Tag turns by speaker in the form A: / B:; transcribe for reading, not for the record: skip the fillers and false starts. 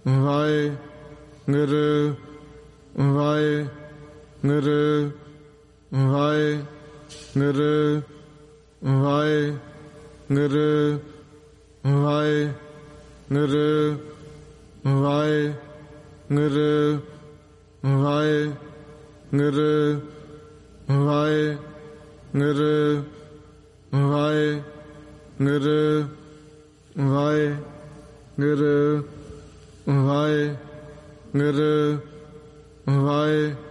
A: Waheguru Waheguru Waheguru Waheguru Waheguru Waheguru Waheguru Waheguru Waheguru Waheguru Waheguru Waheguru